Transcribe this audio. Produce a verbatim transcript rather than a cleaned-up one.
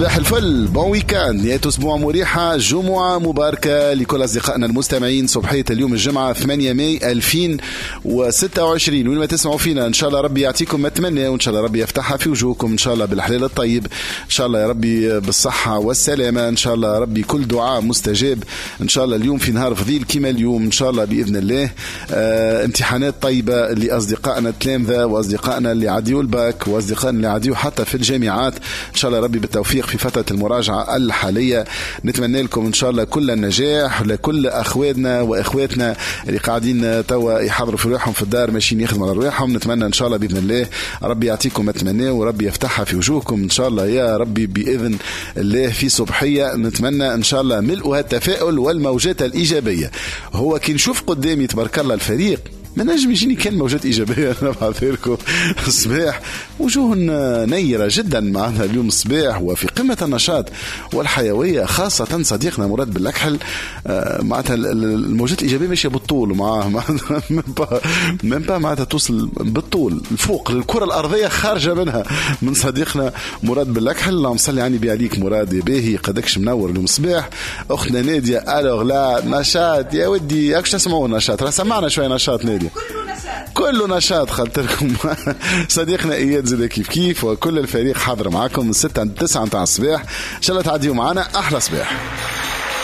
صباح الفل، بون ويكاند، نهاية أسبوع مريحة، جمعة مباركة لكل أصدقائنا المستمعين. صبحية اليوم الجمعة ثمانية ماي ألفين وستة وعشرين، وين ما تسمعوا فينا إن شاء الله ربي يعطيكم ما تمنى، وإن شاء الله ربي يفتحها في وجوهكم إن شاء الله بالحلال الطيب، إن شاء الله يا ربي بالصحة والسلامة، إن شاء الله ربي كل دعاء مستجاب إن شاء الله. اليوم في نهار فضيل كما اليوم إن شاء الله بإذن الله. آه امتحانات طيبة لأصدقائنا التلامذة وأصدقائنا اللي عديوا الباك وأصدقائنا اللي عديوا حتى في الجامعات، إن شاء الله ربي بالتوفيق في فترة المراجعة الحالية. نتمنى لكم إن شاء الله كل النجاح لكل أخواتنا وإخواتنا اللي قاعدين توا يحضروا في روحهم في الدار ماشيين يخدموا على روحهم. نتمنى إن شاء الله بإذن الله ربي يعطيكم ما تمناه وربي يفتحها في وجوهكم إن شاء الله يا ربي بإذن الله. في صبحية نتمنى إن شاء الله ملؤها التفاؤل والموجات الإيجابية. هو كي نشوف قدامي تبارك الله الفريق ما نجم يجيني كان موجات إيجابية. أنا بعث لكم الصباح وجوه نيرة جدا معنا اليوم الصباح وفي قمة النشاط والحيوية، خاصة صديقنا مراد باللكحل. معناتها الموجات الإيجابية ماشية بالطول معاه، من با معناتها توصل بالطول الفوق للكرة الأرضية خارجة منها من صديقنا مراد باللكحل. اللهم صل على النبي عليك مراد يا باهي، قدكش منور اليوم الصباح. أختنا نادية ألوغ لا نشاط يا ودي، أكش تسمعوا نشاط، راه سمعنا شوية نشاط نادية، كله نشاط كله نشاط. خلت لكم صديقنا اياد زاد كيف كيف وكل الفريق حاضر معاكم من ستة ل تسعة نتاع الصباح. ان شاء الله تعديوا معنا احلى صباح.